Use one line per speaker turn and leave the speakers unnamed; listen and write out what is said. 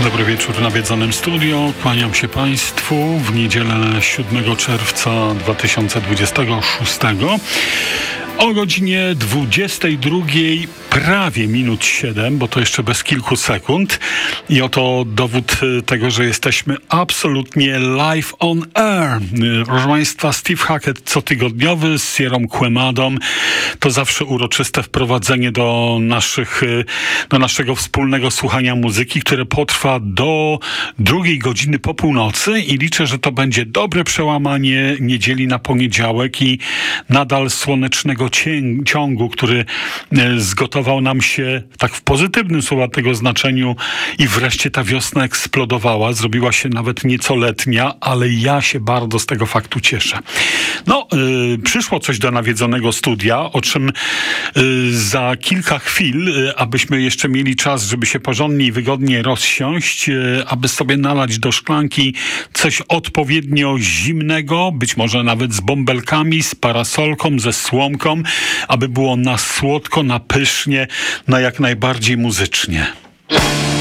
Dobry wieczór na Wiedzonym Studio. Kłaniam się Państwu w niedzielę 7 czerwca 2026 o godzinie 22, prawie minut 7, bo to jeszcze bez kilku sekund. I oto dowód tego, że jesteśmy absolutnie live on air. Proszę Państwa, Steve Hackett cotygodniowy z Sierrą Quemadą. To zawsze uroczyste wprowadzenie do naszego wspólnego słuchania muzyki, które potrwa do 2 godziny po północy i liczę, że to będzie dobre przełamanie niedzieli na poniedziałek i nadal słonecznego ciągu, który zgotował nam się tak w pozytywnym słowa tego znaczeniu i wreszcie ta wiosna eksplodowała, zrobiła się nawet nieco letnia, ale ja się bardzo z tego faktu cieszę. Przyszło coś do nawiedzonego studia, o czym za kilka chwil, abyśmy jeszcze mieli czas, żeby się porządnie i wygodnie rozsiąść, aby sobie nalać do szklanki coś odpowiednio zimnego, być może nawet z bąbelkami, z parasolką, ze słomką, aby było na słodko, na pysznie, na jak najbardziej muzycznie.